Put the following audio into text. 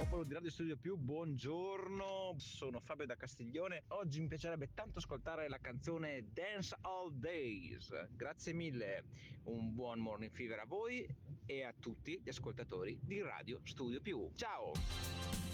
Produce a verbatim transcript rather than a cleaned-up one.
popolo di Radio Studio Più, buongiorno, sono Fabio da Castiglione. Oggi mi piacerebbe tanto ascoltare la canzone Dance All Days. Grazie mille, un buon morning fever a voi e a tutti gli ascoltatori di Radio Studio Più. Ciao!